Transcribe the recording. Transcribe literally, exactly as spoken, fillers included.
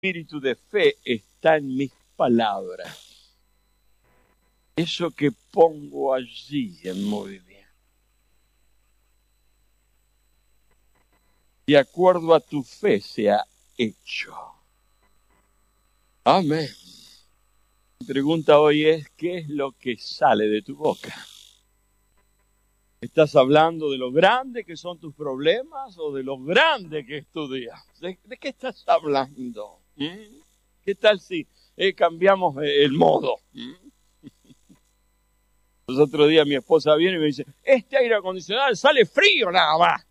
espíritu de fe está en mis palabras. Eso que pongo allí en movimiento. De acuerdo a tu fe sea hecho. Amén. Mi pregunta hoy es, ¿qué es lo que sale de tu boca? ¿Estás hablando de lo grande que son tus problemas o de lo grande que es tu día? ¿De, de qué estás hablando? ¿Mm? ¿Qué tal si eh, cambiamos el modo? ¿Mm? Los otros días mi esposa viene y me dice, este aire acondicionado sale frío nada más.